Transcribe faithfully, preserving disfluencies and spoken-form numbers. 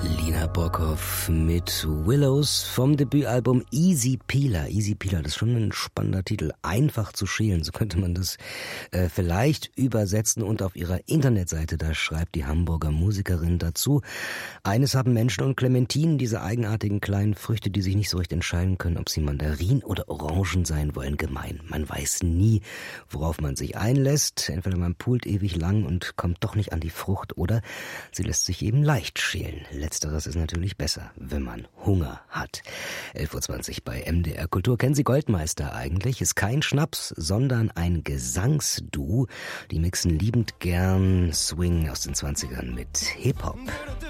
Lina Borkhoff mit Willows vom Debütalbum Easy Peeler. Easy Peeler, das ist schon ein spannender Titel. Einfach zu schälen, so könnte man das äh, vielleicht übersetzen. Und auf ihrer Internetseite, da schreibt die Hamburger Musikerin dazu: Eines haben Menschen und Clementinen, diese eigenartigen kleinen Früchte, die sich nicht so recht entscheiden können, ob sie Mandarinen oder Orangen sein wollen, gemein. Man weiß nie, worauf man sich einlässt. Entweder man pult ewig lang und kommt doch nicht an die Frucht, oder sie lässt sich eben leicht schälen. Letzteres ist natürlich besser, wenn man Hunger hat. elf Uhr zwanzig bei M D R Kultur. Kennen Sie Goldmeister eigentlich? Ist kein Schnaps, sondern ein Gesangsduo. Die mixen liebend gern Swing aus den zwanzigern mit Hip-Hop.